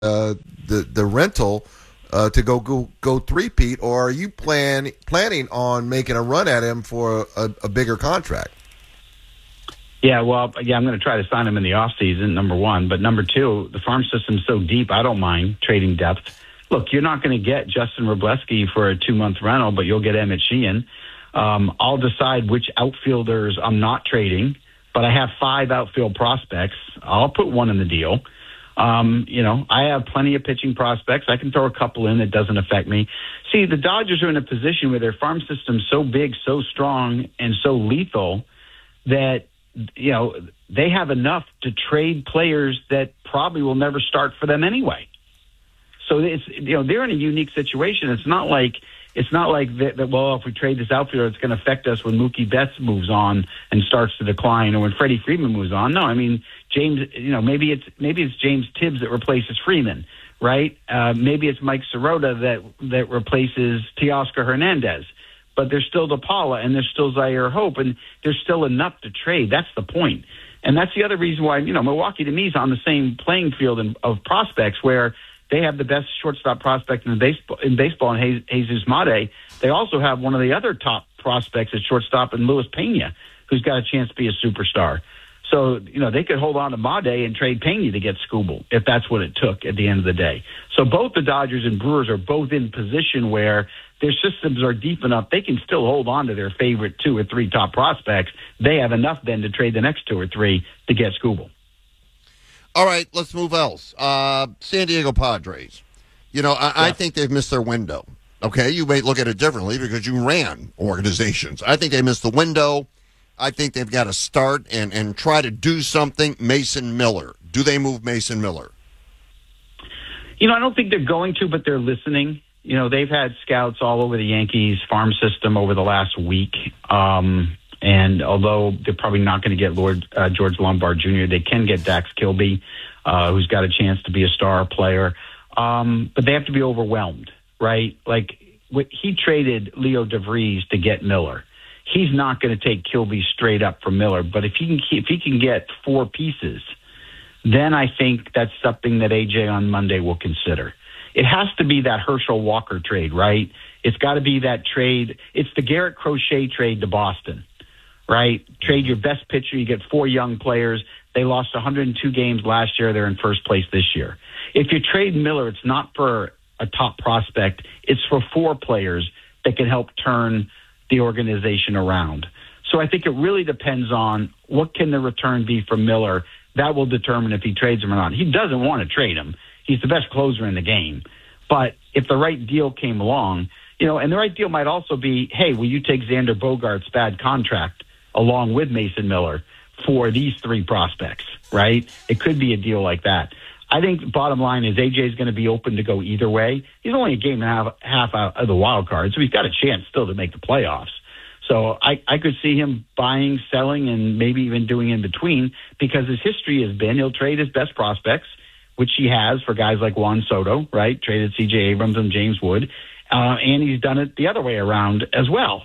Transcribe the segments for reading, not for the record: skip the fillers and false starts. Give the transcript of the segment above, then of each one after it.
the rental to go three-peat, or are you planning on making a run at him for a bigger contract? Yeah, well, yeah, I'm going to try to sign him in the offseason, number one. But number two, the farm system's so deep, I don't mind trading depth. Look, you're not going to get Justin Wrobleski for a 2-month rental, but you'll get Emmett Sheehan. I'll decide which outfielders I'm not trading, but I have 5 outfield prospects. I'll put one in the deal. I have plenty of pitching prospects. I can throw a couple in. It doesn't affect me. See, the Dodgers are in a position where their farm system's so big, so strong, and so lethal that they have enough to trade players that probably will never start for them anyway. So it's they're in a unique situation. It's not like that. Well, if we trade this outfielder, it's going to affect us when Mookie Betts moves on and starts to decline, or when Freddie Freeman moves on. No, I mean James. Maybe it's James Tibbs that replaces Freeman, right? Maybe it's Mike Sirota that replaces Teoscar Hernandez. But there's still DePaula, and there's still Zaire Hope, and there's still enough to trade. That's the point. And that's the other reason why, Milwaukee to me is on the same playing field of prospects, where they have the best shortstop prospect in baseball in Jesus Mate. They also have one of the other top prospects at shortstop in Luis Pena, who's got a chance to be a superstar. So, they could hold on to Made and trade Pena to get Skubal, if that's what it took at the end of the day. So both the Dodgers and Brewers are both in position where their systems are deep enough. They can still hold on to their favorite 2 or 3 top prospects. They have enough then to trade the next 2 or 3 to get Skubal. All right, let's move else. San Diego Padres. I think they've missed their window. Okay, you may look at it differently because you ran organizations. I think they missed the window. I think they've got to start and try to do something. Mason Miller. Do they move Mason Miller? I don't think they're going to, but they're listening. They've had scouts all over the Yankees farm system over the last week. And although they're probably not going to get George Lombard Jr., they can get Dax Kilby, who's got a chance to be a star player. But they have to be overwhelmed, right? Like, he traded Leo DeVries to get Miller. He's not going to take Kilby straight up from Miller. But if he can get 4 pieces, then I think that's something that AJ on Monday will consider. It has to be that Herschel Walker trade, right? It's got to be that trade. It's the Garrett Crochet trade to Boston, right? Trade your best pitcher. You get 4 young players. They lost 102 games last year. They're in first place this year. If you trade Miller, it's not for a top prospect. It's for 4 players that can help turn the organization around. So I think it really depends on what can the return be from Miller. That will determine if he trades him or not. He doesn't want to trade him. He's the best closer in the game. But if the right deal came along, and the right deal might also be, hey, will you take Xander Bogaerts' bad contract along with Mason Miller for these 3 prospects, right? It could be a deal like that. I think the bottom line is AJ is going to be open to go either way. He's only a game and a half out of the wild card, so he's got a chance still to make the playoffs. So I could see him buying, selling, and maybe even doing in between, because his history has been he'll trade his best prospects, which he has for guys like Juan Soto, right? Traded C.J. Abrams and James Wood, and he's done it the other way around as well.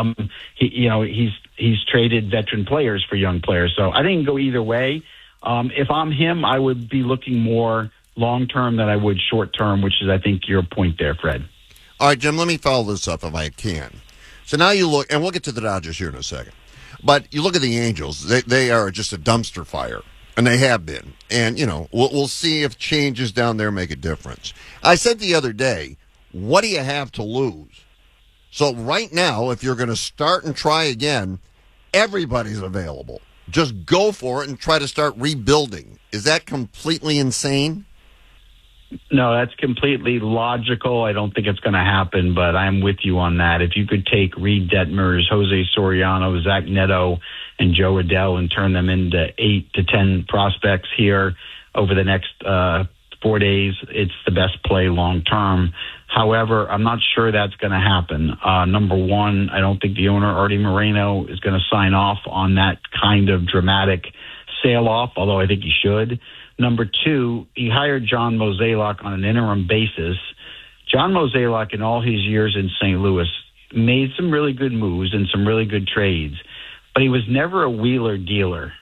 He's traded veteran players for young players. So I think it can go either way. If I'm him, I would be looking more long-term than I would short-term, which is, I think, your point there, Fred. All right, Jim, let me follow this up if I can. So now you look, and we'll get to the Dodgers here in a second, but you look at the Angels. They are just a dumpster fire, and they have been. And, we'll see if changes down there make a difference. I said the other day, what do you have to lose? So right now, if you're going to start and try again, everybody's available. Just go for it and try to start rebuilding. Is that completely insane? No, that's completely logical. I don't think it's going to happen, but I'm with you on that. If you could take Reed Detmers, Jose Soriano, Zach Neto, and Joe Adell and turn them into 8 to 10 prospects here over the next 4 days, it's the best play long term. However, I'm not sure that's going to happen. Number one, I don't think the owner, Artie Moreno, is going to sign off on that kind of dramatic sail off, although I think he should. Number two, he hired John Mozeliak on an interim basis. John Mozeliak, in all his years in St. Louis, made some really good moves and some really good trades, but he was never a wheeler dealer,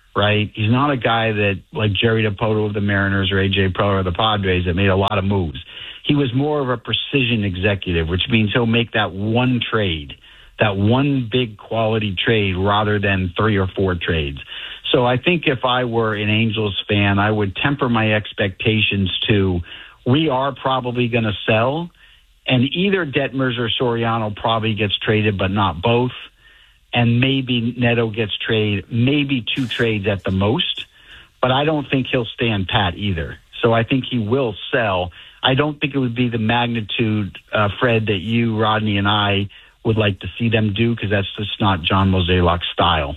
right? He's not a guy that, like Jerry Dipoto of the Mariners or A.J. Preller of the Padres, that made a lot of moves. He was more of a precision executive, which means he'll make that one trade, that one big quality trade rather than 3 or 4 trades. So I think if I were an Angels fan, I would temper my expectations to, we are probably going to sell, and either Detmers or Soriano probably gets traded, but not both. And maybe Neto gets traded, maybe 2 trades at the most. But I don't think he'll stand pat either. So I think he will sell. I don't think it would be the magnitude, Fred, that you, Rodney, and I would like to see them do, because that's just not John Mozeliak's style.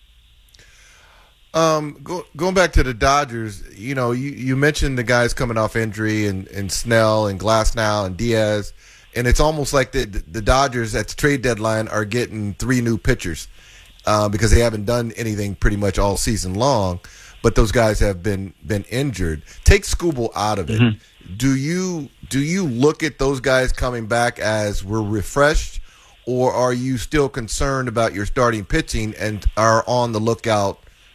Going back to the Dodgers, you mentioned the guys coming off injury and Snell and Glasnow and Diaz, and it's almost like the Dodgers at the trade deadline are getting 3 new pitchers because they haven't done anything pretty much all season long, but those guys have been injured. Take Skubal out of it. Mm-hmm. Do you look at those guys coming back as we're refreshed, or are you still concerned about your starting pitching and are on the lookout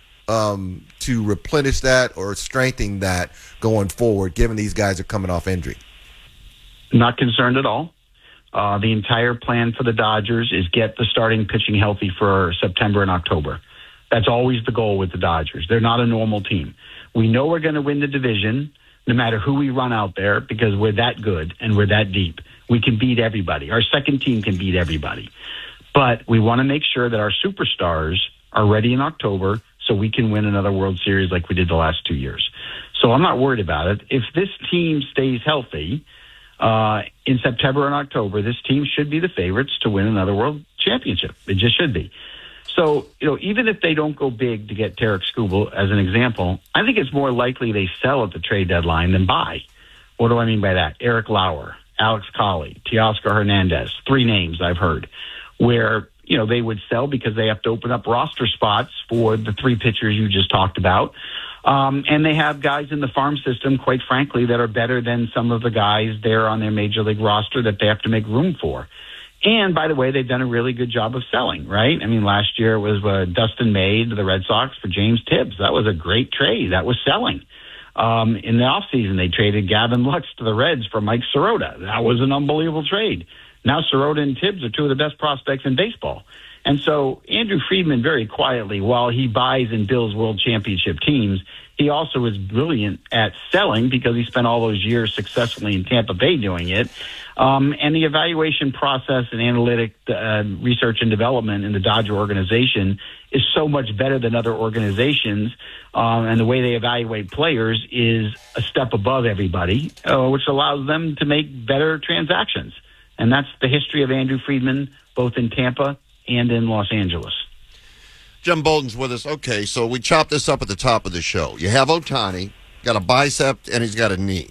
to replenish that or strengthen that going forward, given these guys are coming off injury? Not concerned at all. The entire plan for the Dodgers is get the starting pitching healthy for September and October. That's always the goal with the Dodgers. They're not a normal team. We know we're going to win the division no matter who we run out there, because we're that good and we're that deep. We can beat everybody. Our second team can beat everybody. But we want to make sure that our superstars are ready in October so we can win another World Series like we did the last 2 years. So I'm not worried about it. If this team stays healthy in September and October, this team should be the favorites to win another World Championship. It just should be. So, even if they don't go big to get Tarik Skubal, as an example, I think it's more likely they sell at the trade deadline than buy. What do I mean by that? Eric Lauer, Alex Collie, Teoscar Hernandez, 3 names I've heard, where they would sell because they have to open up roster spots for the 3 pitchers you just talked about. And they have guys in the farm system, quite frankly, that are better than some of the guys there on their major league roster that they have to make room for. And, by the way, they've done a really good job of selling, right? I mean, last year it was Dustin May to the Red Sox for James Tibbs. That was a great trade. That was selling. In the offseason, they traded Gavin Lux to the Reds for Mike Sirota. That was an unbelievable trade. Now Sirota and Tibbs are 2 of the best prospects in baseball. And so Andrew Friedman, very quietly, while he buys and builds world championship teams, he also is brilliant at selling because he spent all those years successfully in Tampa Bay doing it. And the evaluation process and analytic research and development in the Dodger organization is so much better than other organizations. And the way they evaluate players is a step above everybody, which allows them to make better transactions. And that's the history of Andrew Friedman, both in Tampa and in Los Angeles. Jim Bolden's with us. Okay, so we chopped this up at the top of the show. You have Ohtani, got a bicep, and he's got a knee.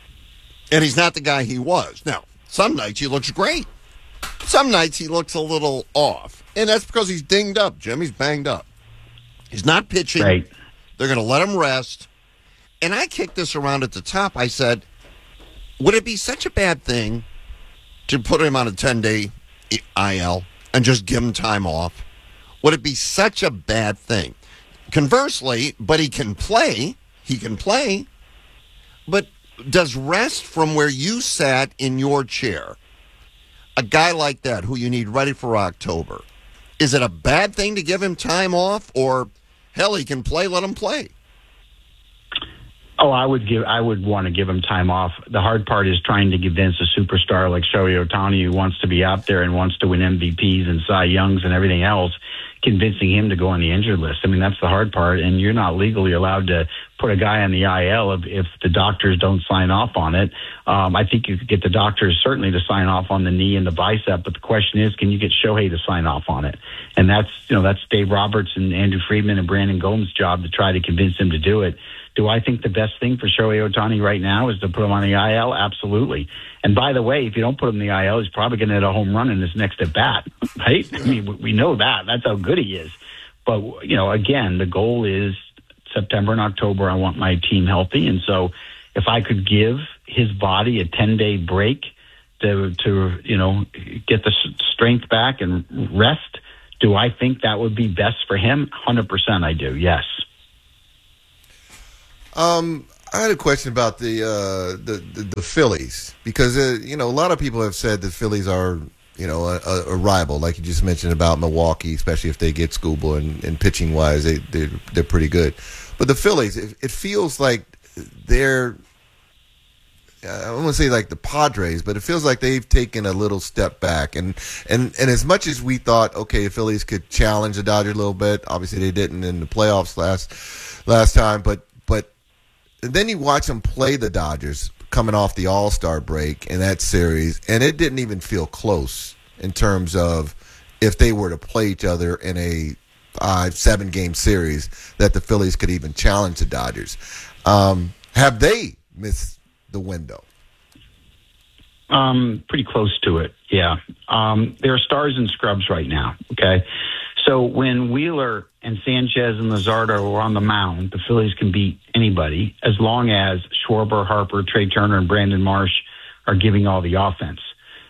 And he's not the guy he was. Now, some nights he looks great. Some nights he looks a little off. And that's because he's dinged up, Jim. He's banged up. He's not pitching. Right. They're going to let him rest. And I kicked this around at the top. I said, would it be such a bad thing to put him on a 10-day IL and just give him time off? Would it be such a bad thing? Conversely, but he can play. But does rest from where you sat in your chair, a guy like that who you need ready for October, is it a bad thing to give him time off? Or, hell, he can play, let him play? Oh, I would want to give him time off. The hard part is trying to convince a superstar like Shohei Ohtani, who wants to be out there and wants to win MVPs and Cy Youngs and everything else, convincing him to go on the injured list. I mean, that's the hard part, and you're not legally allowed to put a guy on the IL if the doctors don't sign off on it. I think you could get the doctors certainly to sign off on the knee and the bicep, but the question is, can you get Shohei to sign off on it? And that's Dave Roberts and Andrew Friedman and Brandon Gomes' job to try to convince him to do it. Do I think the best thing for Shohei Ohtani right now is to put him on the IL? Absolutely. And by the way, if you don't put him in the IL, he's probably going to hit a home run in his next at bat, right? I mean, we know that. That's how good he is. But, again, the goal is September and October, I want my team healthy. And so if I could give his body a 10-day break to get the strength back and rest, do I think that would be best for him? 100% I do, yes. I had a question about the Phillies because a lot of people have said the Phillies are a rival, like you just mentioned about Milwaukee, especially if they get Skubal and pitching wise, they're pretty good. But the Phillies, it feels like they're, I don't want to say like the Padres, but it feels like they've taken a little step back. And as much as we thought, okay, the Phillies could challenge the Dodgers a little bit, obviously they didn't in the playoffs last time, but then you watch them play the Dodgers coming off the All-Star break in that series, and it didn't even feel close in terms of if they were to play each other in a 5-7 game series that the Phillies could even challenge the Dodgers. Have they missed the window? Pretty close to it, yeah. There are stars and scrubs right now, okay? So when Wheeler and Sanchez and Luzardo are on the mound, the Phillies can beat anybody as long as Schwarber, Harper, Trey Turner, and Brandon Marsh are giving all the offense.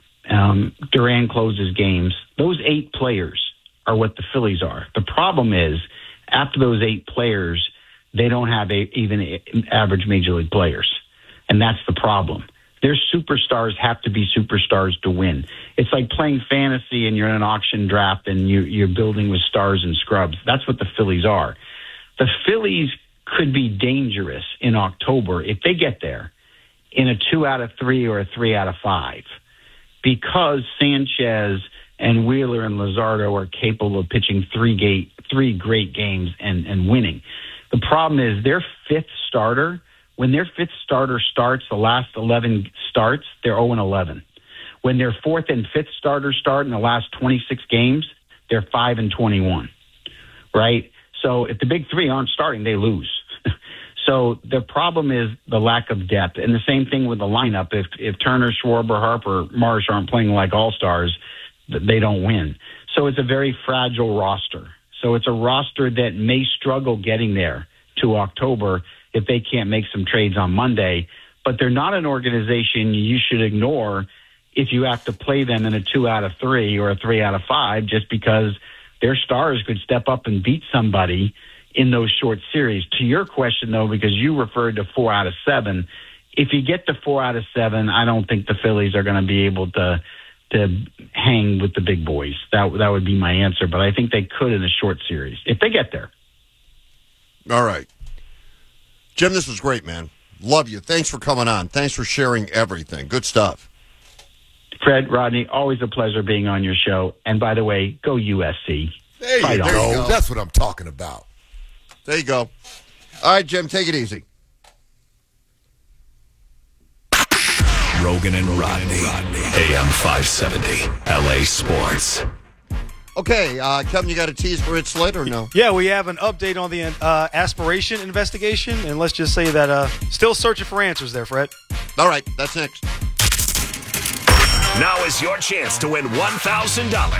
Duran closes games. Those 8 players are what the Phillies are. The problem is, after those 8 players, they don't have even average major league players. And that's the problem. Their superstars have to be superstars to win. It's like playing fantasy and you're in an auction draft and you're building with stars and scrubs. That's what the Phillies are. The Phillies could be dangerous in October if they get there in a 2 out of 3 or a 3 out of 5 because Sanchez and Wheeler and Luzardo are capable of pitching 3 great games and winning. The problem is their 5th starter. When their 5th starter starts, the last 11 starts, they're 0-11. When their 4th and 5th starters start in the last 26 games, they're 5-21, right? So if the big 3 aren't starting, they lose. So the problem is the lack of depth. And the same thing with the lineup. If Turner, Schwarber, Harper, Marsh aren't playing like all-stars, they don't win. So it's a very fragile roster. So it's a roster that may struggle getting there to October if they can't make some trades on Monday, but they're not an organization you should ignore if you have to play them in a 2 out of 3 or a 3 out of 5, just because their stars could step up and beat somebody in those short series. To your question, though, because you referred to 4 out of 7, if you get to 4 out of 7, I don't think the Phillies are going to be able to hang with the big boys. That would be my answer, but I think they could in a short series if they get there. All right. Jim, this was great, man. Love you. Thanks for coming on. Thanks for sharing everything. Good stuff. Fred, Rodney, always a pleasure being on your show. And by the way, go USC. There you go. That's what I'm talking about. There you go. All right, Jim, take it easy. Rogan and Rodney, AM 570, LA Sports. Okay, Kevin, you got a tease for It's Lit or no? Yeah, we have an update on the aspiration investigation, and let's just say that still searching for answers there, Fred. All right, that's next. Now is your chance to win $1,000.